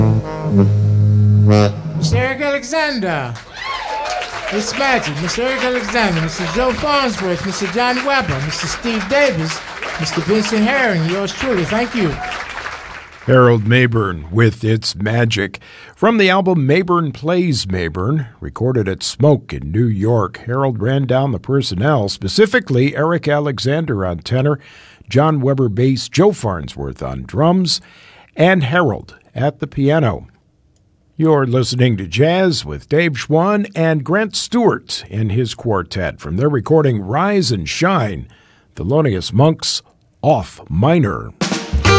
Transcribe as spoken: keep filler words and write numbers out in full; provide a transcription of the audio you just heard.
Mister Eric Alexander. It's Magic. Mister Eric Alexander, Mister Joe Farnsworth, Mister John Weber, Mister Steve Davis, Mister Vincent Herring, yours truly. Thank you. Harold Mabern with It's Magic. From the album Mabern Plays Mabern, recorded at Smoke in New York, Harold ran down the personnel, specifically Eric Alexander on tenor, John Weber bass, Joe Farnsworth on drums, and Harold at the piano. You're listening to Jazz with Dave Schwann and Grant Stewart in his quartet from their recording Rise and Shine, Thelonious Monk's Off Minor.